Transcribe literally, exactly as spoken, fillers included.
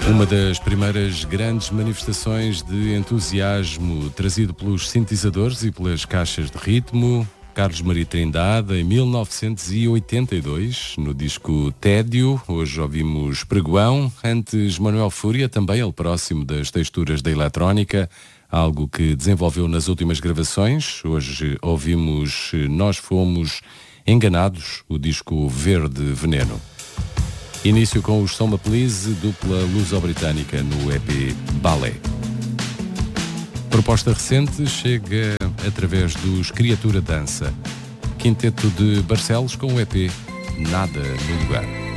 Uma das primeiras grandes manifestações de entusiasmo trazido pelos sintetizadores e pelas caixas de ritmo, Carlos Maria Trindade, em mil novecentos e oitenta e dois, no disco Tédio. Hoje ouvimos Pregoão, antes Manuel Fúria, também ele próximo das texturas da eletrónica, algo que desenvolveu nas últimas gravações. Hoje ouvimos Nós Fomos Enganados, o disco Verde Veneno. Início com os Soma Please, dupla luso-britânica no E P Balé. Proposta recente chega através dos Criatura Dança, quinteto de Barcelos com o E P Nada no Lugar.